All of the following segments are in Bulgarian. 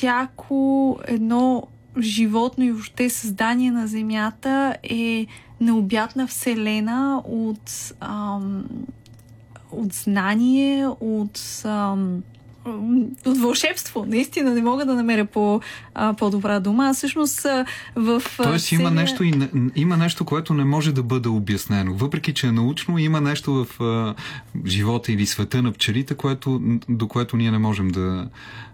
всяко едно животно и въобще създание на Земята е необятна вселена от знание, от вълшебство. Наистина не мога да намеря по-добра дума. А всъщност Тоест има нещо, което не може да бъде обяснено. Въпреки, че е научно, има нещо в живота или света на пчелите, до което ние не можем да...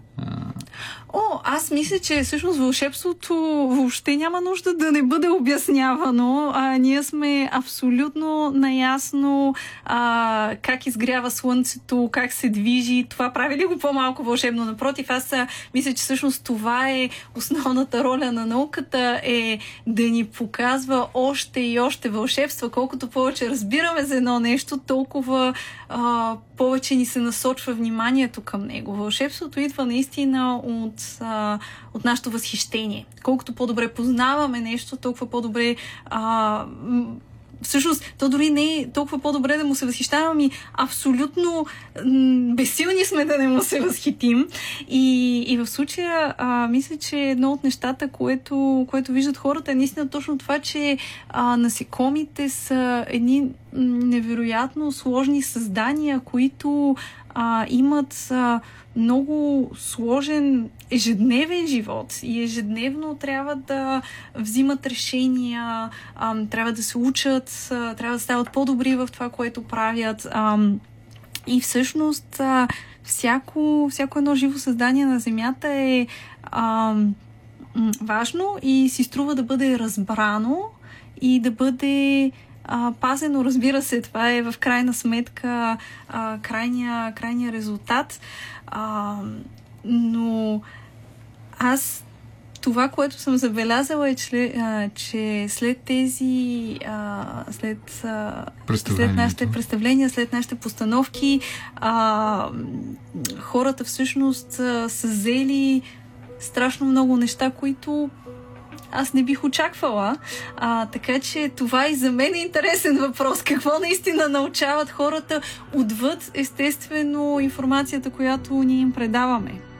Аз мисля, че всъщност вълшебството въобще няма нужда да не бъде обяснявано. Ние сме абсолютно наясно как изгрява слънцето, как се движи. Това прави ли го по-малко вълшебно? Напротив, аз мисля, че всъщност това е основната роля на науката, е да ни показва още и още вълшебства. Колкото повече разбираме за едно нещо, толкова повече ни се насочва вниманието към него. Вълшебството идва наистина от нашето възхищение. Колкото по-добре познаваме нещо, толкова по-добре всъщност, то дори не е толкова по-добре да му се възхищаваме, абсолютно безсилни сме да не му се възхитим. И в случая мисля, че едно от нещата, което виждат хората, е наистина точно това, че насекомите са едни невероятно сложни създания, които имат много сложен ежедневен живот и ежедневно трябва да взимат решения, трябва да се учат, трябва да стават по-добри в това, което правят. И всъщност всяко едно живо създание на Земята е важно и си струва да бъде разбрано и да бъде пазено, разбира се. Това е в крайна сметка крайния резултат. Но това, което съм забелязала е, че след тези след нашите представления, след нашите постановки, хората всъщност са взели страшно много неща, които аз не бих очаквала. Така че това и за мен е интересен въпрос. Какво наистина научават хората отвъд, естествено, информацията, която ние им предаваме?